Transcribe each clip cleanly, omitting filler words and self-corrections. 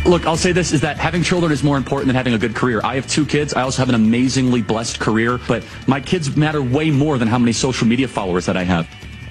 Look, I'll say this, is that having children is more important than having a good career. I have 2 kids. I also have an amazingly blessed career, but my kids matter way more than how many social media followers that I have.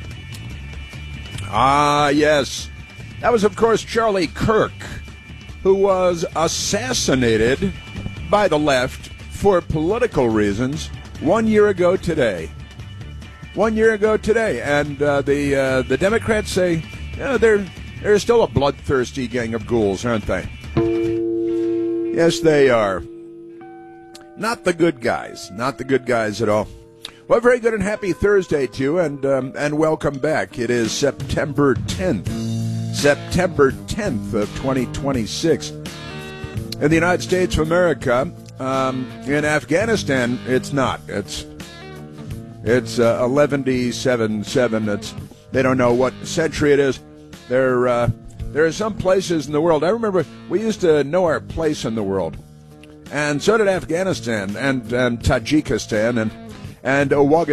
Ah, yes. That was, of course, Charlie Kirk, who was assassinated by the left for political reasons 1 year ago today. 1 year ago today. And the Democrats say, they're still a bloodthirsty gang of ghouls, aren't they? Yes, they are. Not the good guys. Not the good guys at all. Well, very good and happy Thursday to you, and welcome back. It is September 10th. September 10th of 2026. In the United States of America, in Afghanistan, it's not. It's 11:77. They don't know what century it is. There are some places in the world. I remember we used to know our place in the world, and so did Afghanistan and Tajikistan and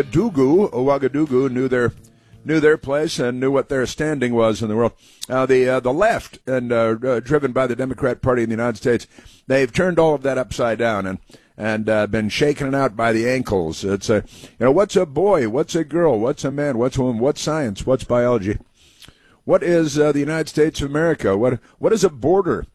Ouagadougou knew their place and knew what their standing was in the world. The left and driven by the Democrat Party in the United States, they've turned all of that upside down and been shaking it out by the ankles. It's what's a boy, what's a girl, what's a man, what's a woman, what's science, what's biology. What is the United States of America? What is a border?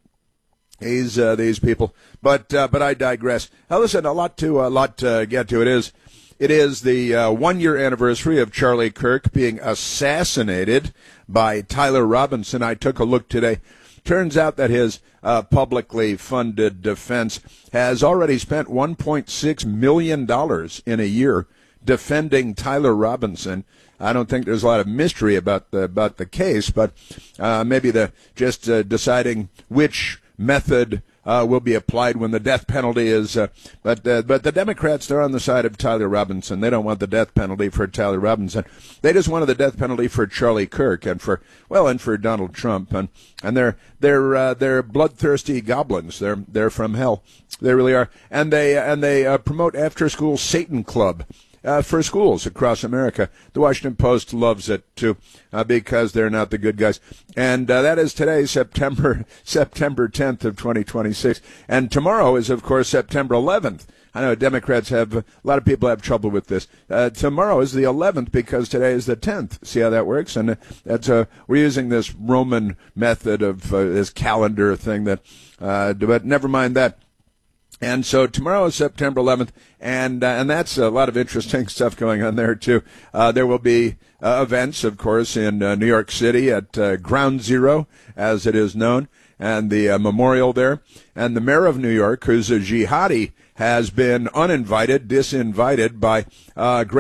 These people. But I digress. Now listen, a lot to get to. It is the 1 year anniversary of Charlie Kirk being assassinated by Tyler Robinson. I took a look today. Turns out that his publicly funded defense has already spent $1.6 million in a year defending Tyler Robinson. I don't think there's a lot of mystery about the case, but maybe deciding which method will be applied when the death penalty is. But the Democrats, they're on the side of Tyler Robinson. They don't want the death penalty for Tyler Robinson. They just wanted the death penalty for Charlie Kirk and for Donald Trump. And they're bloodthirsty goblins. They're from hell. They really are. And they promote after school Satan Club. For schools across America. The Washington Post loves it, too, because they're not the good guys. And that is today, September 10th of 2026. And tomorrow is, of course, September 11th. I know Democrats a lot of people have trouble with this. Tomorrow is the 11th because today is the 10th. See how that works? And we're using this Roman method of this calendar thing but never mind that. And so tomorrow is September 11th, and that's a lot of interesting stuff going on there, too. There will be events, of course, in New York City at Ground Zero, as it is known, and the memorial there. And the mayor of New York, who's a jihadi, has been disinvited by